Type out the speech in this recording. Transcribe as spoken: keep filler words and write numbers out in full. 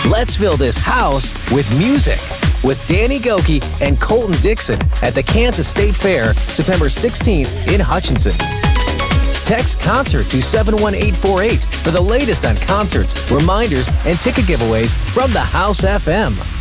Let's fill this house with music with Danny Gokey and Colton Dixon at the Kansas State Fair, September sixteenth in Hutchinson. Text CONCERT to seven one eight four eight for the latest on concerts, reminders, and ticket giveaways from the House F M.